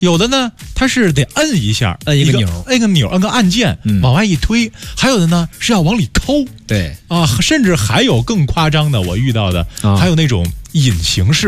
有的呢，它是得摁一下， 摁一个钮， 摁个按键，往外一推；还有的呢是要往里抠。 对啊，甚至还有更夸张的，我遇到的，还有那种隐形式。